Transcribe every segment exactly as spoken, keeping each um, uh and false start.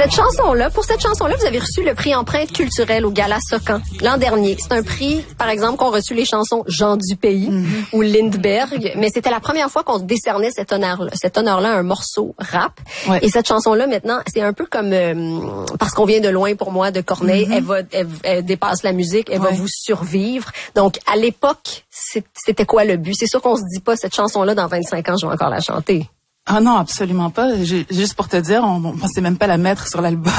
Cette chanson-là, pour cette chanson-là, vous avez reçu le prix Empreinte culturelle au Gala Socan l'an dernier. C'est un prix, par exemple, qu'ont reçu les chansons Jean du Pays mm-hmm. ou Lindbergh, mais c'était la première fois qu'on décernait cet honneur-là, cet honneur-là à un morceau rap. Ouais. Et cette chanson-là, maintenant, c'est un peu comme euh, Parce qu'on vient de loin pour moi de Corneille. Mm-hmm. Elle va, elle, elle dépasse la musique, elle ouais. va vous survivre. Donc, à l'époque, c'était quoi le but? C'est sûr qu'on se dit pas cette chanson-là dans vingt-cinq ans, je vais encore la chanter. Ah non, absolument pas. J'ai, juste pour te dire, on, on pensait même pas la mettre sur l'album.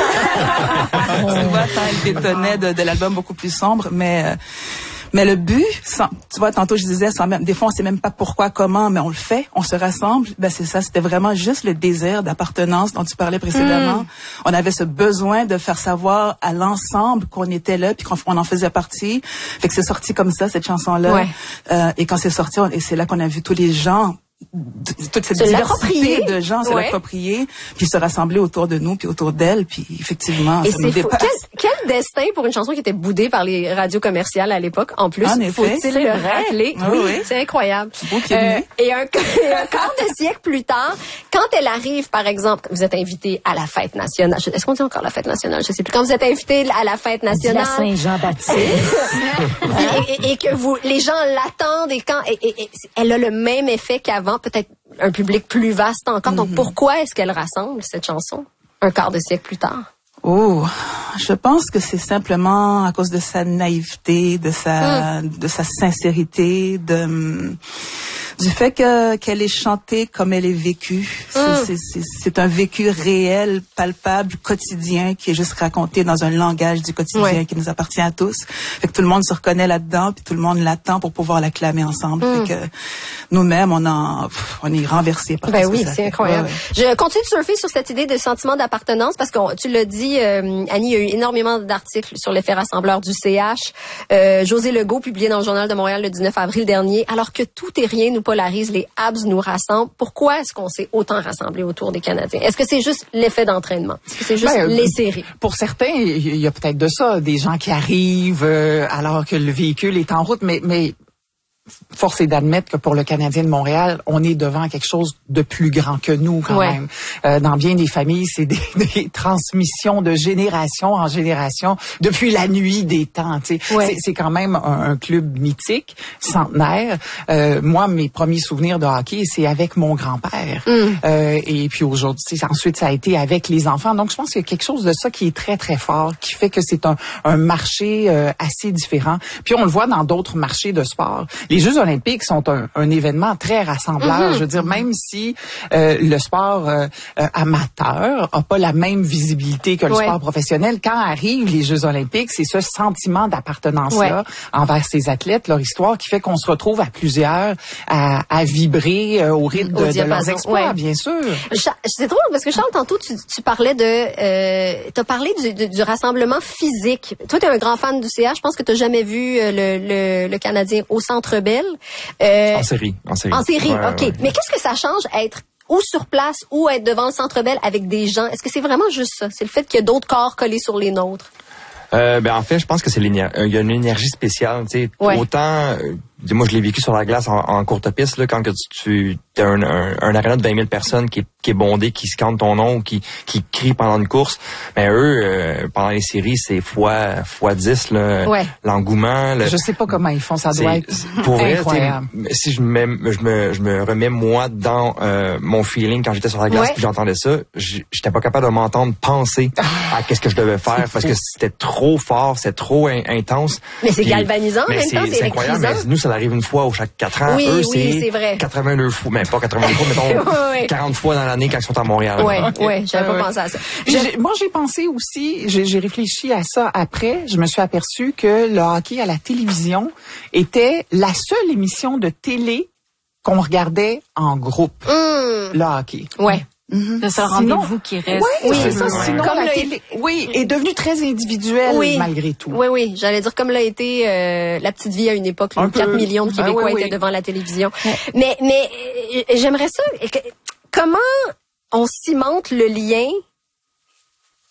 Tu vois, elle détonnait de, de l'album beaucoup plus sombre, mais euh, mais le but, sans, tu vois, tantôt je disais, sans même, des fois on sait même pas pourquoi, comment, mais on le fait, on se rassemble. Ben c'est ça, c'était vraiment juste le désir d'appartenance dont tu parlais précédemment. Mm. On avait ce besoin de faire savoir à l'ensemble qu'on était là, puis qu'on on en faisait partie. Fait que c'est sorti comme ça cette chanson-là. Ouais. Euh, et quand c'est sorti, on, et c'est là qu'on a vu tous les gens. Toute cette diversité de gens se ouais. l'approprier, puis se rassembler autour de nous, puis autour d'elle, puis effectivement, et ça nous dépasse. Quel, quel destin pour une chanson qui était boudée par les radios commerciales à l'époque, en plus, en faut-il le rappeler? Oui, oui. C'est incroyable. Euh, et un, un quart de siècle plus tard, quand elle arrive, par exemple, vous êtes invité à la fête nationale, est-ce qu'on dit encore la fête nationale? Je sais plus. Quand vous êtes invité à la fête nationale. La Saint-Jean-Baptiste. et, et, et que vous, les gens l'attendent et quand, et, et, et, elle a le même effet qu'avant, peut-être un public plus vaste encore. Mm-hmm. Donc, pourquoi est-ce qu'elle rassemble cette chanson un quart de siècle plus tard? Oh, je pense que c'est simplement à cause de sa naïveté, de sa, mm. de sa sincérité, de, du fait que, qu'elle est chantée comme elle est vécue. Mm. C'est, c'est, c'est un vécu réel, palpable, quotidien, qui est juste raconté dans un langage du quotidien ouais. qui nous appartient à tous. Fait que tout le monde se reconnaît là-dedans, puis tout le monde l'attend pour pouvoir l'acclamer ensemble. Mm. Fait que nous-mêmes, on en, on est renversés par ben tout oui, ça. c'est incroyable. Ouais, ouais. Je continue de surfer sur cette idée de sentiment d'appartenance parce que tu l'as dit, euh, Annie, il y a eu énormément d'articles sur l'effet rassembleur du C H. Euh, José Legault, publié dans le Journal de Montréal le dix-neuf avril dernier, alors que tout et rien nous polarise, les Habs nous rassemblent. Pourquoi est-ce qu'on s'est autant rassemblé autour des Canadiens? Est-ce que c'est juste l'effet d'entraînement? Est-ce que c'est juste ben, les séries? Pour certains, il y a peut-être de ça, des gens qui arrivent euh, alors que le véhicule est en route, mais mais force est d'admettre que pour le Canadien de Montréal, on est devant quelque chose de plus grand que nous quand ouais. même. Euh, dans bien des familles, c'est des, des transmissions de génération en génération depuis la nuit des temps. Tu sais, ouais. c'est, c'est quand même un, un club mythique, centenaire. Euh, moi, mes premiers souvenirs de hockey, c'est avec mon grand-père. Mm. Euh, et puis aujourd'hui, ensuite, ça a été avec les enfants. Donc, je pense qu'il y a quelque chose de ça qui est très très fort, qui fait que c'est un, un marché euh, assez différent. Puis on le voit dans d'autres marchés de sport. Les Jeux olympiques sont un, un événement très rassembleur. Mm-hmm. Je veux dire, même si euh, le sport euh, euh, amateur a pas la même visibilité que le ouais. sport professionnel, quand arrivent les Jeux olympiques, c'est ce sentiment d'appartenance-là ouais. envers ces athlètes, leur histoire, qui fait qu'on se retrouve à plusieurs à, à vibrer euh, au rythme de, de leurs exploits, ouais. bien sûr. C'est drôle parce que Charles, tantôt, tu, tu parlais de... Euh, tu as parlé du, du, du rassemblement physique. Toi, tu es un grand fan du C H. Je pense que tu n'as jamais vu le, le, le Canadien au Centre Bell. Euh, en série, en série. En série, ouais, OK. Ouais. Mais qu'est-ce que ça change être ou sur place ou être devant le Centre Bell avec des gens? Est-ce que c'est vraiment juste ça? C'est le fait qu'il y a d'autres corps collés sur les nôtres? Euh, ben en fait, je pense que c'est l'énergie. Il y a une énergie spéciale, tu sais. Ouais. Autant, euh, moi je l'ai vécu sur la glace en, en courte piste là, quand que tu, tu as un, un, un aréna de vingt mille personnes qui est, qui est bondé, qui scande ton nom, qui qui crie pendant une course. Mais eux, euh, pendant les séries, c'est fois fois dix là, ouais. l'engouement. Le, je sais pas comment ils font, ça doit être pour vrai, incroyable. Si je me je me je me remets moi dans euh, mon feeling quand j'étais sur la glace ouais. puis j'entendais ça, j'étais pas capable de m'entendre penser à qu'est-ce que je devais faire parce que c'était trop fort, c'était trop in- intense. Mais c'est puis, galvanisant en même temps, c'est, c'est incroyable. Mais nous, ça arrive une fois au chaque quatre ans. Oui, Eux, oui, c'est, c'est vrai. quatre-vingt-deux fois, mais pas quatre-vingt-deux fois, mettons oui. quarante fois dans l'année quand ils sont à Montréal. Oui, oui, j'avais pas euh, pensé à ça. J'ai, moi, j'ai pensé aussi, j'ai, j'ai réfléchi à ça après. Je me suis aperçue que le hockey à la télévision était la seule émission de télé qu'on regardait en groupe. Mm. Le hockey. Ouais. Mm-hmm. C'est un rendez-vous qui reste. Oui, oui c'est ça. Ouais. Sinon, comme la le... télé, oui, est devenue très individuelle oui. malgré tout. Oui, oui. J'allais dire comme l'a été euh, La Petite Vie à une époque, où quatre millions de Québécois ah, oui, étaient oui. devant la télévision. Ouais. Mais, mais euh, j'aimerais ça. Comment on cimente le lien?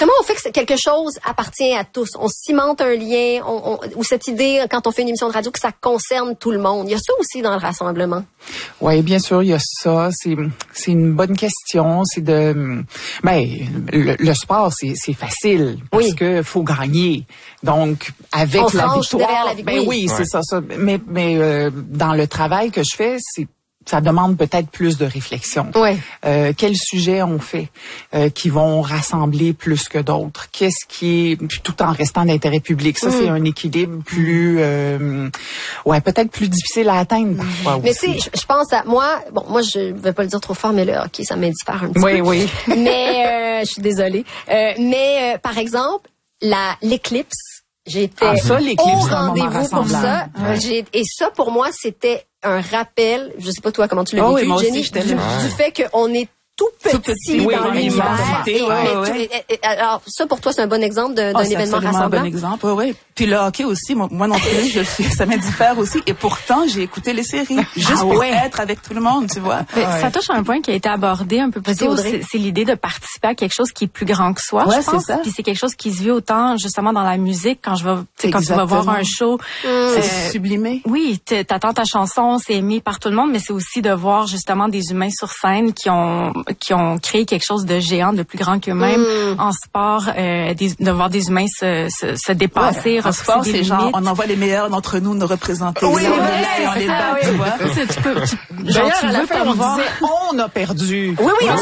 Comment on fait que quelque chose appartient à tous? On cimente un lien, on, on, ou cette idée, quand on fait une émission de radio, que ça concerne tout le monde. Il y a ça aussi dans le rassemblement. Oui, bien sûr, il y a ça. C'est, c'est une bonne question. C'est de, ben, le, le sport, c'est, c'est facile. Parce oui. que faut gagner. Donc, avec on la victoire. La victoire. Ben oui, ouais. c'est ça, ça. Mais, mais, euh, dans le travail que je fais, c'est, ça demande peut-être plus de réflexion. Ouais. Euh, quels sujets on fait euh, qui vont rassembler plus que d'autres? Qu'est-ce qui est, tout en restant d'intérêt public? Ça, mm. c'est un équilibre plus, euh, ouais, peut-être plus difficile à atteindre parfois mais aussi. Mais tu sais, je pense à moi, bon, moi, je vais pas le dire trop fort, mais le hockey, ça m'indiffère un petit oui, peu. Oui, oui. Mais, euh, je suis désolée. Euh, mais, euh, par exemple, la, l'éclipse, j'étais ah, ça, au rendez-vous pour ça. Ouais. J'ai, et ça, pour moi, c'était un rappel, je sais pas toi comment tu l'as oh vécu, oui, moi Jenny, aussi, du, du fait qu'on est tout petit, tout petit oui, dans l'univers. Et, ouais, ouais. et, et, et, alors, ça, pour toi, c'est un bon exemple de, d'un oh, événement rassemblant? un bon exemple, oui, oui. Puis le hockey aussi, moi, moi non plus, je suis, ça m'indiffère aussi. Et pourtant, j'ai écouté les séries, juste ah, pour ouais. être avec tout le monde, tu vois. Mais ouais. Ça touche à un point qui a été abordé un peu plus tôt, c'est, c'est l'idée de participer à quelque chose qui est plus grand que soi, ouais, je pense. C'est ça. Puis c'est quelque chose qui se vit autant, justement, dans la musique, quand je vais, quand tu vas voir un show. Mmh. Euh, c'est sublimé. Oui, t'attends ta chanson, c'est aimé par tout le monde, mais c'est aussi de voir, justement, des humains sur scène qui ont, qui ont créé quelque chose de géant, de plus grand qu'eux-mêmes mmh. en sport, euh, des, de voir des humains se, se, se dépasser, ouais, en sport, c'est genre, on envoie les meilleurs d'entre nous nous représenter. Oui, là, oui, on, on les bat, tu vois. Tu peux, tu, genre, tu veux fin, on voir. Disait, on a perdu. Oui, oui,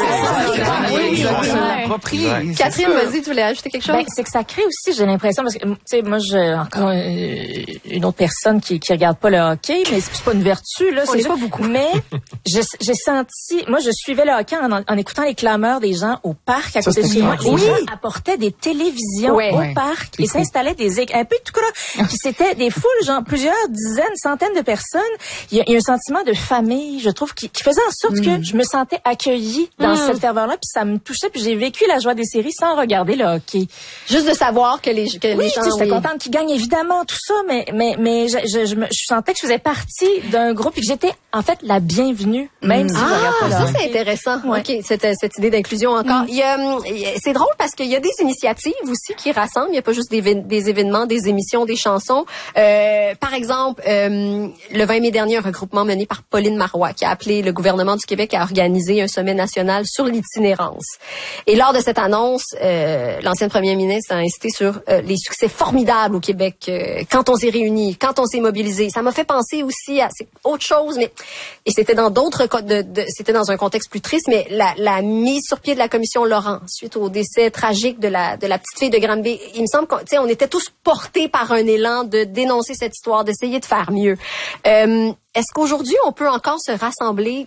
oui, oui. Catherine, vas-y, tu voulais ajouter quelque chose? Ben, c'est que ça crée aussi, j'ai l'impression, parce que, tu sais, moi, je, encore une autre personne qui, qui regarde pas le hockey, mais c'est pas une vertu, là. On c'est pas beaucoup. Mais, j'ai, j'ai senti, moi, je suivais le hockey en, en écoutant les clameurs des gens au parc à côté de chez moi. Les oui. gens apportaient des télévisions ouais. au ouais. parc et s'installaient des, un peu tout cas, puis c'était des foules, genre, plusieurs dizaines, centaines de personnes. Il y a, il y a un sentiment de famille, je trouve, qui, qui faisait en sorte mm. que je me sentais accueillie dans mm. cette ferveur-là, puis ça me touchait, puis j'ai vécu la joie des séries sans regarder le hockey. Juste de savoir que les, que oui, les gens... Oui, j'étais oui. contente qu'ils gagnent, évidemment, tout ça, mais mais mais je, je, je, me, je sentais que je faisais partie d'un groupe et que j'étais, en fait, la bienvenue, même mm. si ah, je regarde pas le ça, hockey. c'est intéressant. Ouais. OK, cette, cette idée d'inclusion encore. Mm. Il y a, c'est drôle parce qu'il y a des initiatives aussi qui rassemblent. Il n'y a pas juste des, des événements, des émissions, des chansons. Euh, par exemple, euh, le vingt mai dernier, un regroupement mené par Pauline Marois qui a appelé le gouvernement du Québec à organiser un sommet national sur l'itinérance. Et lors de cette annonce, euh, l'ancienne première ministre a insisté sur euh, les succès formidables au Québec euh, quand on s'est réunis, quand on s'est mobilisé. Ça m'a fait penser aussi à c'est autre chose, mais et c'était dans d'autres de, de, c'était dans un contexte plus triste, mais la, la mise sur pied de la commission Laurent suite au décès tragique de la de la petite fille de Granby. Il me semble qu'on, tu sais, on était tous portés par un élan de dénoncer cette histoire, d'essayer de faire mieux. Euh, est-ce qu'aujourd'hui on peut encore se rassembler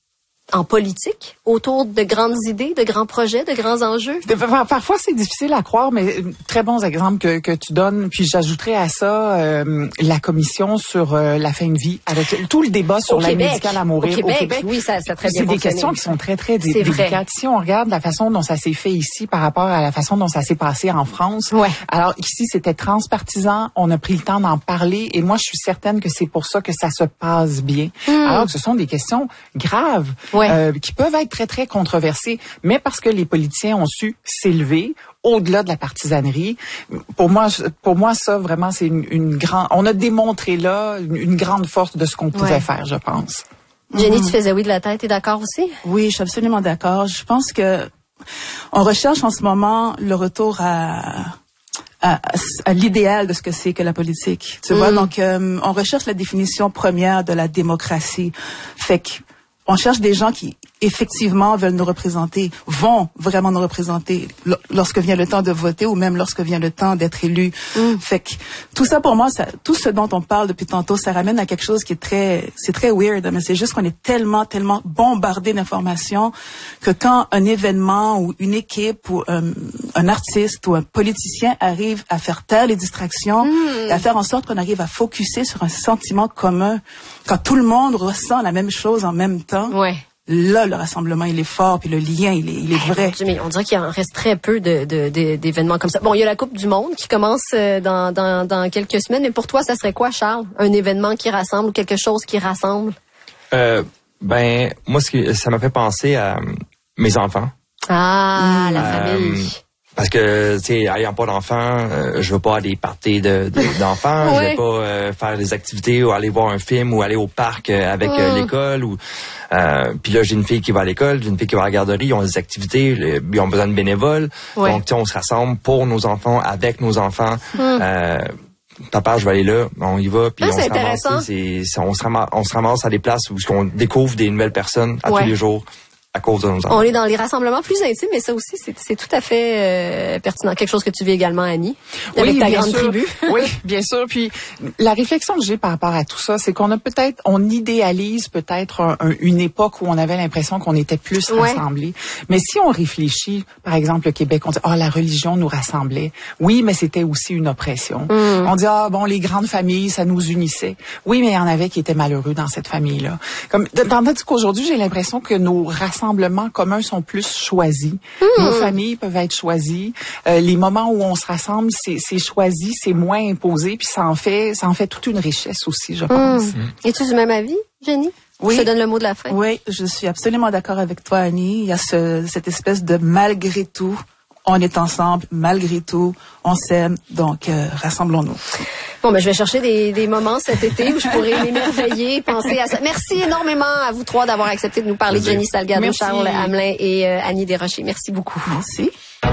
en politique autour de grandes idées, de grands projets, de grands enjeux? Parfois, c'est difficile à croire, mais très bons exemples que, que tu donnes. Puis j'ajouterais à ça euh, la commission sur euh, la fin de vie, avec tout le débat sur l'aide médicale à mourir au Québec. Au Québec. Oui, ça, ça a très bien C'est fonctionné. des questions qui sont très, très dé- délicates. Si on regarde la façon dont ça s'est fait ici par rapport à la façon dont ça s'est passé en France, ouais. alors ici, c'était transpartisan. On a pris le temps d'en parler et moi, je suis certaine que c'est pour ça que ça se passe bien. Mm. Alors que ce sont des questions graves ouais. euh, qui peuvent être très, très controversées, mais parce que les politiciens ont su s'élever au-delà de la partisanerie. Pour moi, pour moi, ça, vraiment, c'est une, une grande... On a démontré là une, une grande force de ce qu'on pouvait ouais. faire, je pense. Jenny, mm-hmm. tu faisais oui de la tête, t'es d'accord aussi? Oui, je suis absolument d'accord. Je pense que on recherche en ce moment le retour à... À, à l'idéal de ce que c'est que la politique. Tu mm. vois, donc euh, on recherche la définition première de la démocratie. Fait que on cherche des gens qui effectivement veulent nous représenter, vont vraiment nous représenter l- lorsque vient le temps de voter ou même lorsque vient le temps d'être élu. Mm. Fait que tout ça pour moi, ça, tout ce dont on parle depuis tantôt, ça ramène à quelque chose qui est très, c'est très weird, mais c'est juste qu'on est tellement, tellement bombardé d'informations que quand un événement ou une équipe ou un, un artiste ou un politicien arrive à faire taire les distractions mm. et à faire en sorte qu'on arrive à focusser sur un sentiment commun, quand tout le monde ressent la même chose en même temps. Ouais. Là, le rassemblement, il est fort, puis le lien, il est, il est vrai. Mais on dirait qu'il en reste très peu de, de, de, d'événements comme ça. Bon, il y a la Coupe du Monde qui commence dans, dans, dans quelques semaines. Mais pour toi, ça serait quoi, Charles? Un événement qui rassemble ou quelque chose qui rassemble? Euh, ben, moi, ce que ça m'a fait penser à mes enfants. Ah, mmh. la famille. Euh, Parce que, tu sais, ayant pas d'enfants, euh, je veux pas aller parties de, de, d'enfants, oui. je veux pas euh, faire des activités ou aller voir un film ou aller au parc euh, avec euh, l'école. Ou euh, puis là, j'ai une fille qui va à l'école, j'ai une fille qui va à la garderie, ils ont des activités, les, ils ont besoin de bénévoles. Oui. Donc, tu sais, on se rassemble pour nos enfants, avec nos enfants. Hum. Euh, Papa, je vais aller là, on y va, puis ah, on, se ramasse, c'est, c'est, on, se ramasse, on se ramasse à des places où on découvre des nouvelles personnes à ouais. tous les jours. À cause de nos enfants. On est dans les rassemblements plus intimes, mais ça aussi, c'est, c'est tout à fait euh, pertinent. Quelque chose que tu vis également, Annie, avec oui, ta bien grande sûr. tribu. Oui, bien sûr. Puis la réflexion que j'ai par rapport à tout ça, c'est qu'on a peut-être, on idéalise peut-être un, un, une époque où on avait l'impression qu'on était plus ouais. rassemblés. Mais si on réfléchit, par exemple, le Québec, on dit, ah, oh, la religion nous rassemblait. Oui, mais c'était aussi une oppression. Mm. On dit, ah, bon, les grandes familles, ça nous unissait. Oui, mais il y en avait qui étaient malheureux dans cette famille-là. Comme, tandis qu'aujourd'hui, j'ai l'impression que nos rassemblements communs sont plus choisis. Mmh. Nos familles peuvent être choisies. Euh, les moments où on se rassemble, c'est, c'est choisi, c'est moins imposé, puis ça en fait, ça en fait toute une richesse aussi, je pense. Mmh. Es-tu du même avis, Jenny? Oui. Je te donne le mot de la fin. Oui, je suis absolument d'accord avec toi, Annie. Il y a ce, cette espèce de malgré tout, on est ensemble, malgré tout, on s'aime, donc euh, rassemblons-nous. Bon, ben je vais chercher des, des moments cet été où je pourrais m'émerveiller, penser à ça. Merci énormément à vous trois d'avoir accepté de nous parler. Merci. Jenny Salgado, Merci. Charles Hamelin et euh, Annie Desrochers. Merci beaucoup. Merci.